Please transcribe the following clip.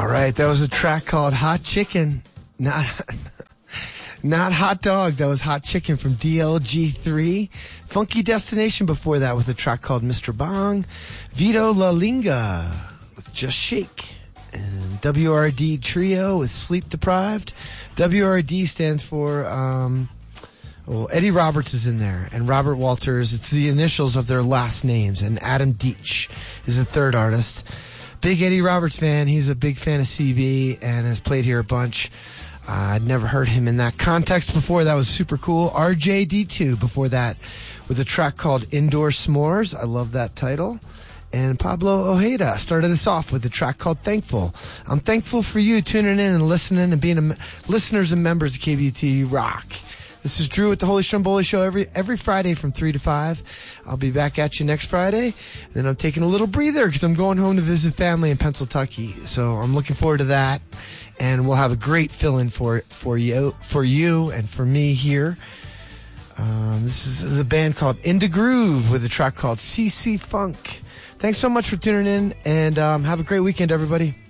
right, that was a track called Hot Chicken. Not Hot Dog. That was Hot Chicken from DLG3. Funky Destination before that with a track called Mr. Bong. Vito La Linga with Just Shake. And WRD Trio with Sleep Deprived. WRD stands for, Eddie Roberts is in there. And Robert Walters, it's the initials of their last names. And Adam Deitch is the third artist. Big Eddie Roberts fan. He's a big fan of CB and has played here a bunch. I'd never heard him in that context before. That was super cool. RJD2 before that with a track called Indoor S'mores. I love that title. And Pablo Ojeda started us off with a track called Thankful. I'm thankful for you tuning in and listening and being listeners and members of KBT Rock. This is Drew at the Holy Stromboli Show every Friday from 3 to 5. I'll be back at you next Friday. Then I'm taking a little breather because I'm going home to visit family in Pennsylvania. So I'm looking forward to that. And we'll have a great fill-in for you and for me here. This is a band called In Da Groove with a track called CC Funk. Thanks so much for tuning in, and have a great weekend, everybody.